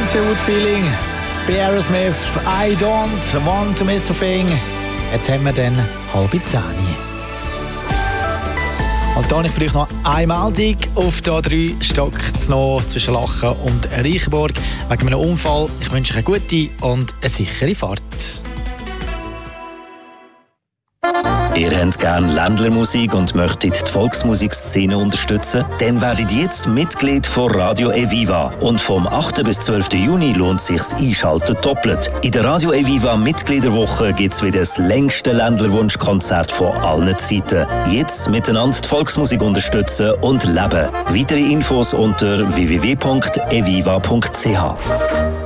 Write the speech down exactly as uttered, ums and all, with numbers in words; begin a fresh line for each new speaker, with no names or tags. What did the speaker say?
Feel-Good Feeling bei Aerosmith. I don't want to miss a thing. Jetzt haben wir dann halbe zehn. Und da habe ich vielleicht noch einmal dick auf der drei stockt noch zwischen Lachen und Reichenborg wegen einem Unfall. Ich wünsche euch eine gute und eine sichere Fahrt.
Ihr habt gerne Ländlermusik und möchtet die Volksmusikszene unterstützen? Dann werdet jetzt Mitglied von Radio Eviva. Und vom achten bis zwölften Juni lohnt sich's Einschalten doppelt. In der Radio Eviva Mitgliederwoche gibt's wieder das längste Ländlerwunschkonzert von allen Zeiten. Jetzt miteinander die Volksmusik unterstützen und leben. Weitere Infos unter w w w punkt eviva punkt c h.